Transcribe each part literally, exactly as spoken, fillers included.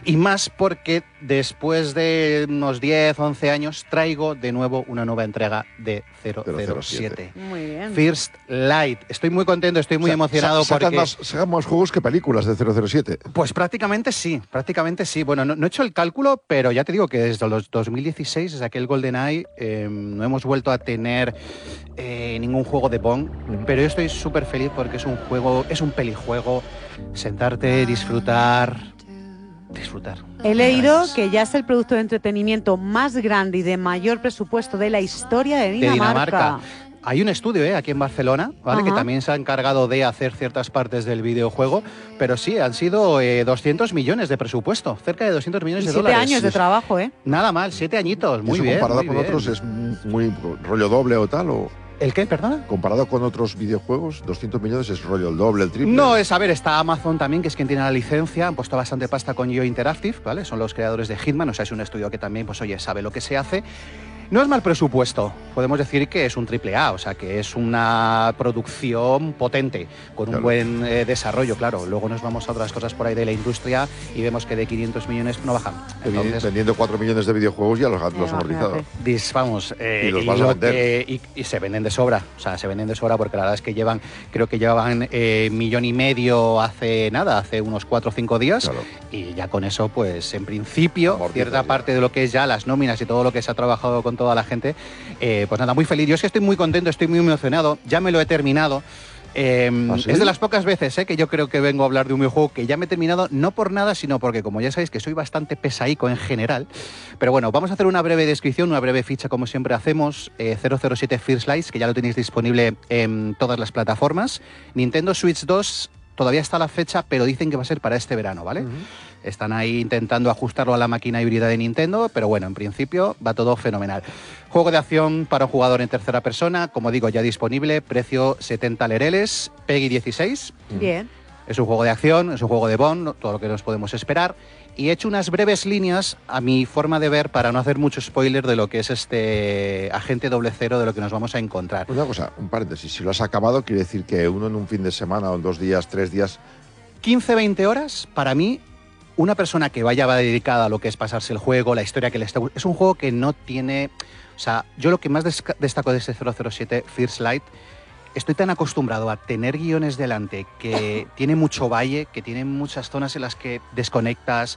Y más porque después de unos diez, once años traigo de nuevo una nueva entrega de cero cero siete. Muy bien. First Light. Estoy muy contento, estoy muy o sea, emocionado sa sacan porque... Más, sacan más juegos que películas de cero cero siete. Pues prácticamente sí, prácticamente sí. Bueno, no, no he hecho el cálculo, pero ya te digo que desde los dos mil dieciséis, desde aquel GoldenEye, eh, no hemos vuelto a tener eh, ningún juego de Bond, uh-huh. Pero yo estoy súper feliz porque es un juego, es un pelijuego, sentarte, disfrutar... disfrutar. He leído que ya es el producto de entretenimiento más grande y de mayor presupuesto de la historia de Dinamarca. De Dinamarca. Hay un estudio ¿eh? aquí en Barcelona, ¿vale? Uh-huh. Que también se ha encargado de hacer ciertas partes del videojuego, pero sí, han sido eh, doscientos millones de presupuesto, cerca de doscientos millones y de siete dólares. años de trabajo, ¿eh? Nada mal, siete añitos, muy ¿Eso bien. comparado muy con bien. otros es muy rollo doble o tal? O... ¿El qué, perdona? Comparado con otros videojuegos, doscientos millones es rollo el doble, el triple. No, es, a ver, está Amazon también, que es quien tiene la licencia, han puesto bastante pasta con Yo Interactive, ¿vale? Son los creadores de Hitman, o sea, es un estudio que también, pues oye, sabe lo que se hace. No es mal presupuesto, podemos decir que es un triple A, o sea, que es una producción potente, con un claro. buen eh, desarrollo, claro. Luego nos vamos a otras cosas por ahí de la industria y vemos que de quinientos millones no bajan. Entonces, vendiendo cuatro millones de videojuegos ya los, los han amortizado. Vamos, eh, y los vas a vender. Que, y, y se venden de sobra, o sea, se venden de sobra porque la verdad es que llevan, creo que llevaban eh, millón y medio hace nada, hace unos cuatro o cinco días, claro. Y ya con eso, pues en principio, cierta ya. parte de lo que es ya las nóminas y todo lo que se ha trabajado con toda la gente, eh, pues nada, muy feliz. Yo es que estoy muy contento, estoy muy emocionado, ya me lo he terminado. Eh, ¿Ah, sí? Es de las pocas veces eh, que yo creo que vengo a hablar de un videojuego que ya me he terminado, no por nada, sino porque, como ya sabéis, que soy bastante pesaico en general. Pero bueno, vamos a hacer una breve descripción, una breve ficha, como siempre hacemos. eh, cero cero siete First Light, que ya lo tenéis disponible en todas las plataformas. Nintendo Switch dos todavía está a la fecha, pero dicen que va a ser para este verano, ¿vale? Uh-huh. Están ahí intentando ajustarlo a la máquina híbrida de Nintendo, pero bueno, en principio va todo fenomenal. Juego de acción para un jugador en tercera persona, como digo, ya disponible, precio setenta lereles, Peggy dieciséis. Bien. Es un juego de acción, es un juego de Bond, todo lo que nos podemos esperar. Y he hecho unas breves líneas, a mi forma de ver, para no hacer mucho spoiler de lo que es este Agente Doble Cero, de lo que nos vamos a encontrar. Una cosa, un paréntesis, si lo has acabado, quiere decir que uno en un fin de semana o en dos días, tres días... quince a veinte horas, para mí, una persona que vaya va dedicada a lo que es pasarse el juego, la historia que le está... Es un juego que no tiene... O sea, yo lo que más destaco de este cero cero siete First Light, estoy tan acostumbrado a tener guiones delante que tiene mucho valle, que tiene muchas zonas en las que desconectas,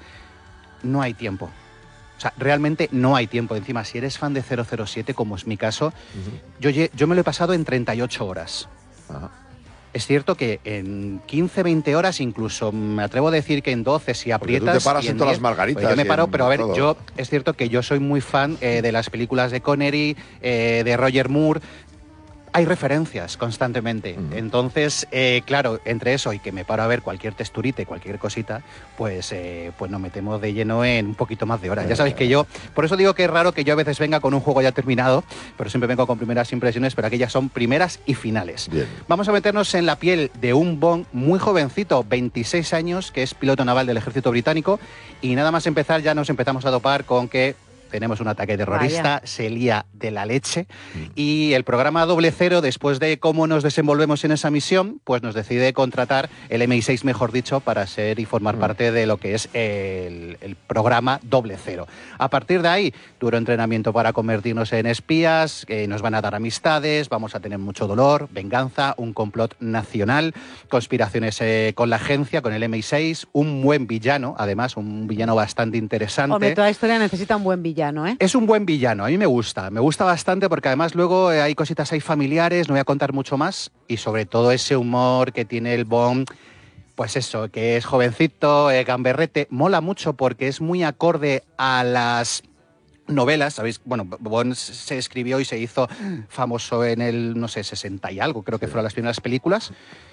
no hay tiempo. O sea, realmente no hay tiempo. Encima, si eres fan de cero cero siete, como es mi caso, uh-huh. yo, yo me lo he pasado en treinta y ocho horas. Uh-huh. Es cierto que en quince, veinte horas, incluso me atrevo a decir que en doce, si aprietas... Porque tú te paras en, en todas diez, las margaritas. Pues yo me paro, pero a ver, todo. yo es cierto que yo soy muy fan eh, de las películas de Connery, eh, de Roger Moore... Hay referencias constantemente. Uh-huh. Entonces, eh, claro, entre eso y que me paro a ver cualquier texturita y cualquier cosita, pues, eh, pues nos metemos de lleno en un poquito más de horas. Uh-huh. Ya sabéis que yo, por eso digo que es raro que yo a veces venga con un juego ya terminado, pero siempre vengo con primeras impresiones, pero aquellas son primeras y finales. Bien. Vamos a meternos en la piel de un Bond muy jovencito, veintiséis años, que es piloto naval del ejército británico, y nada más empezar ya nos empezamos a dopar con que tenemos un ataque terrorista, Vaya. se lía de la leche, mm. y el programa Doble Cero, después de cómo nos desenvolvemos en esa misión, pues nos decide contratar el M I seis, mejor dicho, para ser y formar mm. parte de lo que es el, el programa Doble Cero. A partir de ahí, duro entrenamiento para convertirnos en espías, eh, nos van a dar amistades, vamos a tener mucho dolor, venganza, un complot nacional, conspiraciones eh, con la agencia, con el M I seis, un buen villano, además, un villano bastante interesante. Hombre, toda historia necesita un buen villano. ¿Eh? Es un buen villano, a mí me gusta, me gusta bastante porque además luego eh, hay cositas ahí familiares, no voy a contar mucho más, y sobre todo ese humor que tiene el Bond, pues eso, que es jovencito, eh, gamberrete, mola mucho porque es muy acorde a las novelas, ¿sabéis? Bueno, Bond se escribió y se hizo famoso en el, no sé, sesenta y algo, creo que fueron las primeras películas,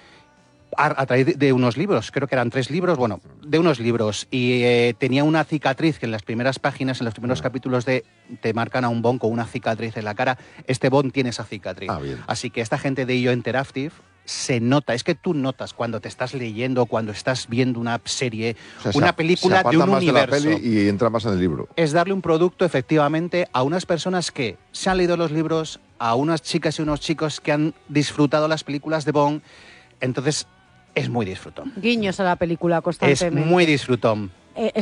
a, a través de, de unos libros, creo que eran tres libros, bueno, de unos libros, y eh, tenía una cicatriz que en las primeras páginas, en los primeros capítulos de te marcan a un Bond con una cicatriz en la cara. Este Bond tiene esa cicatriz. Ah, bien. Así que esta gente de I O Interactive se nota, es que tú notas cuando te estás leyendo, cuando estás viendo una serie, o sea, una se, película se de un más universo. De la peli y entra más en el libro. Es darle un producto efectivamente a unas personas que se han leído los libros, a unas chicas y unos chicos que han disfrutado las películas de Bond. Entonces, es muy disfrutón. Guiños a la película constantemente. Es muy disfrutón. Eh,